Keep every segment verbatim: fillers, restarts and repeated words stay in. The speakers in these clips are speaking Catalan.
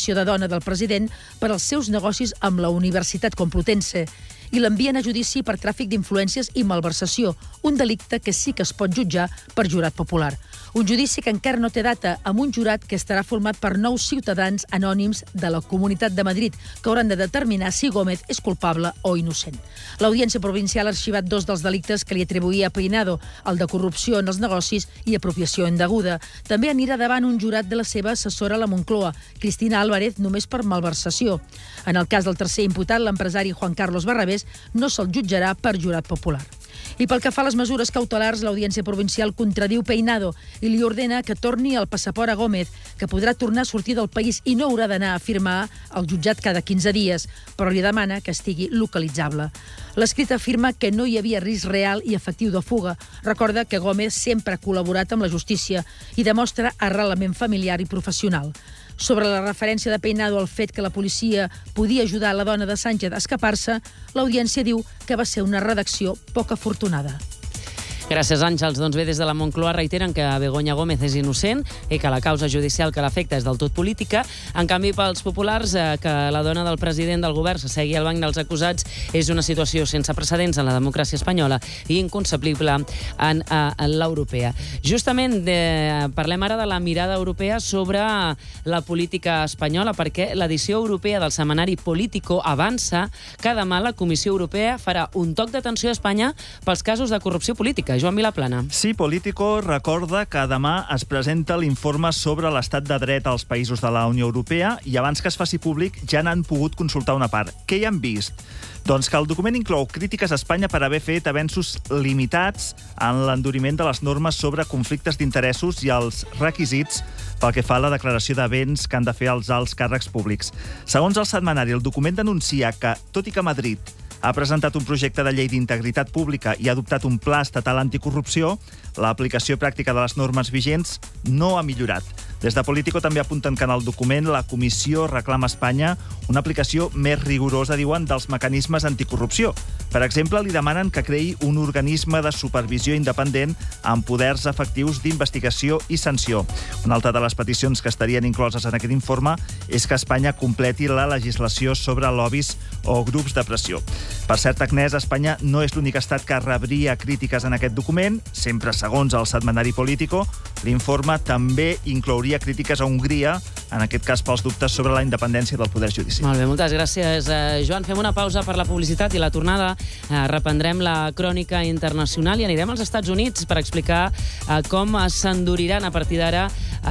condició de dona del president per als seus negocis amb la Universitat Complutense i l'envien a judici per tràfic d'influències i malversació, un delicte que sí que es pot jutjar per jurat popular. Un judici que encara no té data, amb un jurat que estarà format per nou ciutadans anònims de la Comunitat de Madrid, que hauran de determinar si Gómez és culpable o innocent. L'Audiència Provincial ha arxivat dos dels delictes que li atribuïa a Peinado, el de corrupció en els negocis i apropiació indeguda. També anirà davant un jurat de la seva assessora a la Moncloa, Cristina Álvarez, només per malversació. En el cas del tercer imputat, l'empresari Juan Carlos Barrabés, no se'l jutjarà per jurat popular. I pel que fa a les mesures cautelars, l'Audiència Provincial contradiu Peinado i li ordena que torni el passaport a Gómez, que podrà tornar a sortir del país i no haurà d'anar a firmar al jutjat cada quinze dies, però li demana que estigui localitzable. L'escrit afirma que no hi havia risc real i efectiu de fuga. Recorda que Gómez sempre ha col·laborat amb la justícia i demostra arrelament familiar i professional. Sobre la referència de Peinado al fet que la policia podia ajudar la dona de Sánchez a escapar-se, l'Audiència diu que va ser una redacció poc afortunada. Gràcies, Àngels. Doncs bé, des de la Moncloa reiteren que Begoña Gómez és innocent i que la causa judicial que l'afecta és del tot política. En canvi, pels populars, eh, que la dona del president del govern s'assegui al banc dels acusats és una situació sense precedents en la democràcia espanyola i inconcebible en, eh, en l'europea. Justament de, parlem ara de la mirada europea sobre la política espanyola, perquè l'edició europea del setmanari Político avança que demà la Comissió Europea farà un toc d'atenció a Espanya pels casos de corrupció política. Joan Vilaplana. Sí, Político recorda que demà es presenta l'informe sobre l'estat de dret als països de la Unió Europea i abans que es faci públic ja n'han pogut consultar una part. Què hi han vist? Doncs que el document inclou crítiques a Espanya per haver fet avenços limitats en l'enduriment de les normes sobre conflictes d'interessos i els requisits pel que fa a la declaració de béns que han de fer els alts càrrecs públics. Segons el setmanari, el document denuncia que, tot i que Madrid ha presentat un projecte de llei d'integritat pública i ha adoptat un pla estatal anticorrupció, l'aplicació pràctica de les normes vigents no ha millorat. Des de Político també apunten que en el document la Comissió reclama a Espanya una aplicació més rigorosa, diuen, dels mecanismes anticorrupció. Per exemple, li demanen que creï un organisme de supervisió independent amb poders efectius d'investigació i sanció. Una altra de les peticions que estarien incloses en aquest informe és que Espanya completi la legislació sobre lobbies o grups de pressió. Per cert, Agnès, Espanya no és l'únic estat que rebria crítiques en aquest document. Sempre segons el setmanari Político, l'informe també inclouria crítiques a Hongria, en aquest cas pels dubtes sobre la independència del poder judicial. Molt bé, moltes gràcies, eh, Joan. Fem una pausa per la publicitat i la tornada eh, reprendrem la crònica internacional i anirem als Estats Units per explicar eh, com s'enduriran a partir d'ara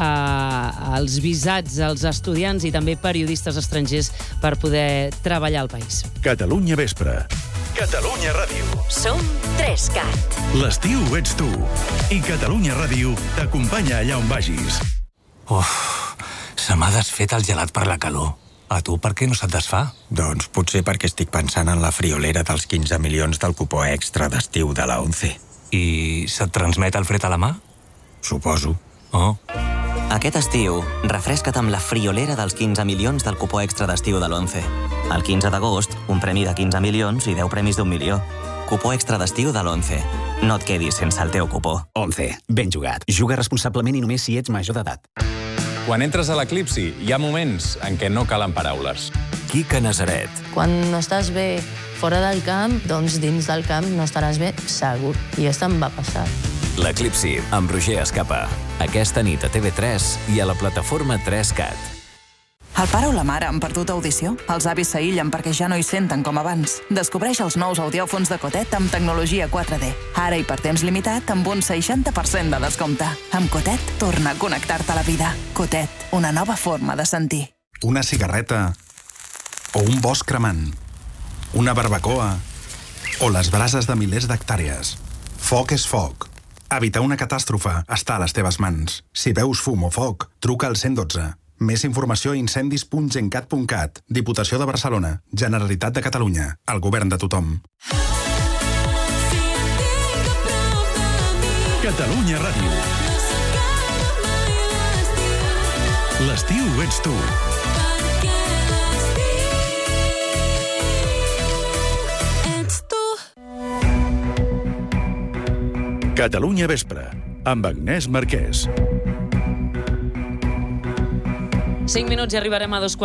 eh, els visats als estudiants i també periodistes estrangers per poder treballar al país. Catalunya Vespre. Catalunya Ràdio. Som tres cat. L'estiu ets tu. I Catalunya Ràdio t'acompanya allà on vagis. Uf, se m'ha desfet el gelat per la calor. A tu per què no se't desfà? Doncs potser perquè estic pensant en la friolera dels quinze milions del cupó extra d'estiu de la ONCE. I se't transmet el fred a la mà? Suposo. Oh. Aquest estiu, refresca't amb la friolera dels quinze milions del cupó extra d'estiu de l'ONCE. El quinze d'agost, un premi de quinze milions i deu premis d'un milió. Cupó extra d'estiu de l'ONCE. No et quedis sense el teu cupó. ONCE. Ben jugat. Juga responsablement i només si ets major d'edat. Quan entres a l'Eclipsi, hi ha moments en què no calen paraules. Quica Nazaret. Quan no estàs bé fora del camp, doncs dins del camp no estaràs bé segur. I aquesta em va passar. L'Eclipsi, amb Roger Escapa. Aquesta nit a T V tres i a la plataforma tres cat. El pare o la mare han perdut audició? Els avis s'aïllen perquè ja no hi senten com abans. Descobreix els nous audiòfons de Cotet amb tecnologia quatre D. Ara i per temps limitat amb un seixanta per cent de descompte. Amb Cotet, torna a connectar-te a la vida. Cotet, una nova forma de sentir. Una cigarreta o un bosc cremant. Una barbacoa o les brases de milers d'hectàrees. Foc és foc. Evitar una catàstrofe està a les teves mans. Si veus fum o foc, truca al cent dotze. Més informació a incendis punt gencat punt cat. Diputació de Barcelona. Generalitat de Catalunya. El govern de tothom. Catalunya Ràdio. L'estiu ets tu. Catalunya Vespre, amb Agnès Marquès. Cinc minuts i arribarem a dos quarts.